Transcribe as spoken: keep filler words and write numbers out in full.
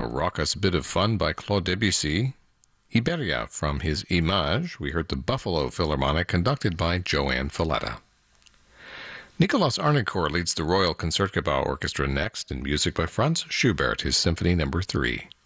raucous bit of fun by Claude Debussy. Iberia from his Image. We heard the Buffalo Philharmonic conducted by Joanne Falletta. Nicolas Arnoncourt leads the Royal Concertgebouw Orchestra next in music by Franz Schubert, his Symphony Number three.